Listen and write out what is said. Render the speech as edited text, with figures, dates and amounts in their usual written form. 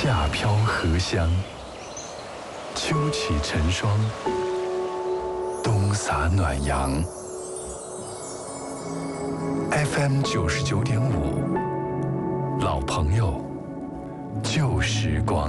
夏飘荷香，秋起晨霜，冬洒暖阳。FM 99.5，老朋友，旧时光。